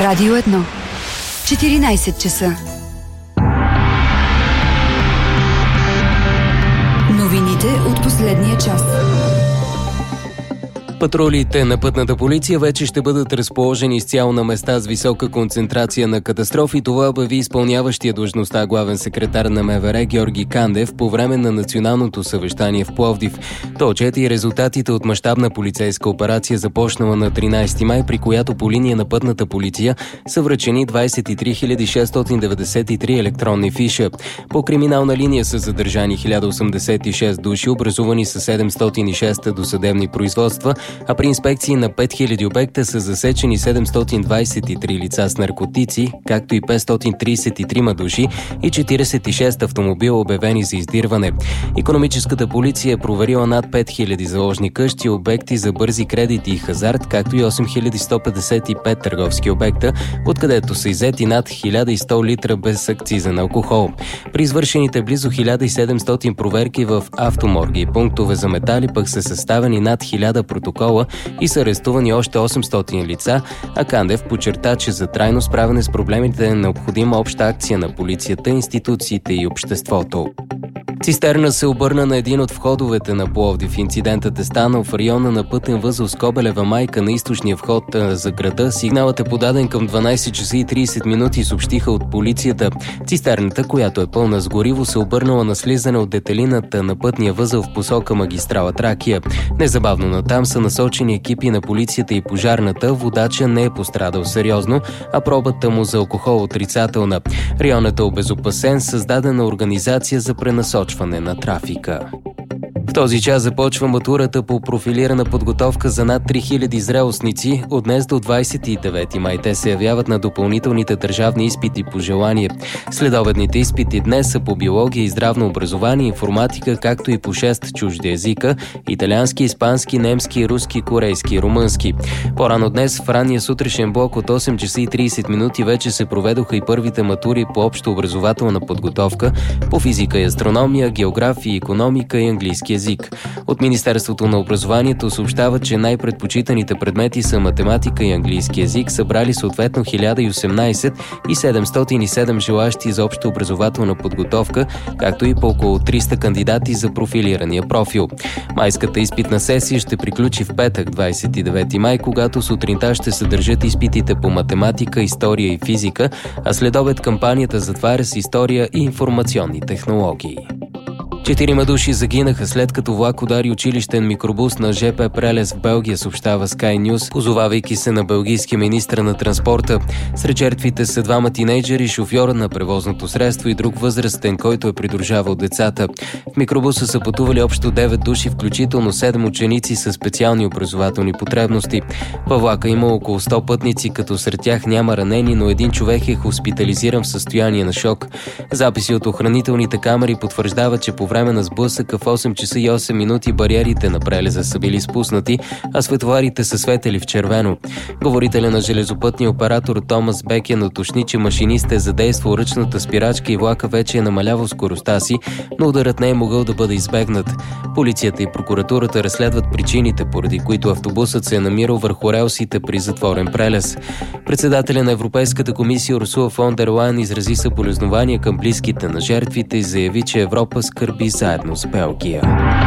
Радио 1. 14 часа. Новините от последния час. Патрулите на пътната полиция вече ще бъдат разположени изцяло на места с висока концентрация на катастрофи. Това обяви изпълняващия длъжността главен секретар на МВР Георги Кандев по време на националното съвещание в Пловдив. Той отчете и резултатите от мащабна полицейска операция, започнала на 13 май, при която по линия на пътната полиция са връчени 23 693 електронни фиша. По криминална линия са задържани 1086 души, образувани са 706 досъдебни производства, а при инспекции на 5000 обекта са засечени 723 лица с наркотици, както и 533 души и 46 автомобила, обявени за издирване. Икономическата полиция е проверила над 5000 заложни къщи, обекти за бързи кредити и хазарт, както и 8155 търговски обекта, откъдето са иззети над 1100 литра без акцизен алкохол. При извършените близо 1700 проверки в автоморги и пунктове за метали пък са съставени над 1000 протокола и са арестувани още 800 лица, а Кандев подчерта, че за трайно справяне с проблемите е необходима обща акция на полицията, институциите и обществото. Цистерна се обърна на един от входовете на Пловдив. Инцидентът е станал в района на пътен възел Скобелева майка на източния вход за града. Сигналът е подаден към 12 часа и 30 минути, съобщиха от полицията. Цистерната, която е пълна с гориво, се обърнала на слизане от детелината на пътния възел в посока магистрала Тракия. Незабавно натам са насочени екипи на полицията и пожарната. Водача не е пострадал сериозно, а пробата му за алкохол отрицателна. Районът е обезопасен, създадена организация за пренасочване на трафика. В този час започва матурата по профилирана подготовка за над 3000 зрелостници. От днес до 29 май те се явяват на допълнителните държавни изпити по желание. Следобедните изпити днес са по биология и здравно образование, информатика, както и по 6 чужди езика – италиански, испански, немски, руски, корейски и румънски. По-рано днес в ранния сутрешен блок от 8 часа и 30 минути вече се проведоха и първите матури по обща образователна подготовка по физика и астрономия, география, икономика и английски език. От Министерството на образованието съобщават, че най-предпочитаните предмети са математика и английски език, събрали съответно 1018 и 707 желащи за обща образователна подготовка, както и по около 300 кандидати за профилирания профил. Майската изпитна сесия ще приключи в петък, 29 май, когато сутринта ще се държат изпитите по математика, история и физика, а след обед кампанията затваря с история и информационни технологии. 4 души загинаха след като влак удари училищен микробус на ЖП Прелез в Белгия, съобщава Sky News, позовавайки се на белгийския министър на транспорта. Сред жертвите са 2 тинейджери, шофьора на превозното средство и друг възрастен, който е придружавал децата. В микробуса са пътували общо 9 души, включително 7 ученици със специални образователни потребности. Във влака има около 100 пътници, като сред тях няма ранени, но един човек е хоспитализиран в състояние на шок. Записи от охранителните камери потвърждават, че по време на сблъсъка в 8 часа и 8 минути бариерите на прелеза са били спуснати, а светларите са светели в червено. Говорителя на железопътния оператор Томас Бекен уточни, че машинист е задействал ръчната спирачка и влака вече е намалявал скоростта си, но ударът не е могъл да бъде избегнат. Полицията и прокуратурата разследват причините, поради които автобусът се е намирал върху релсите при затворен прелез. Председателя на Европейската комисия Урсула фон дер Лайен изрази съболезнования към близките на жертвите и заяви, че Европа скърби заедно с Белгия.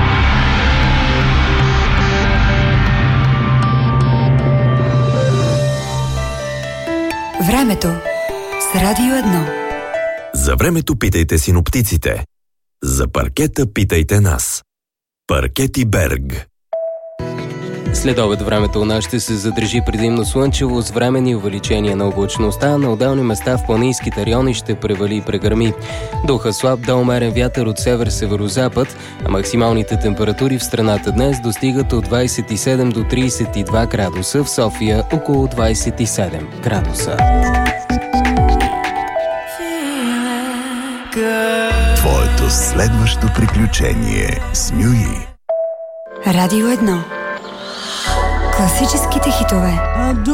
Времето с Радио 1. За времето питайте синоптиците. За паркета питайте нас. Паркети Берг. След обед времето у нас ще се задържи предимно слънчево с временни увеличения на облачността. На отделни места в планинските райони ще превали и прегърми. Духа слаб до умерен вятър от север-северозапад, а максималните температури в страната днес достигат от 27 до 32 градуса, в София около 27 градуса. Твоето следващо приключение с Мюи. Радио 1. Класическите хитове.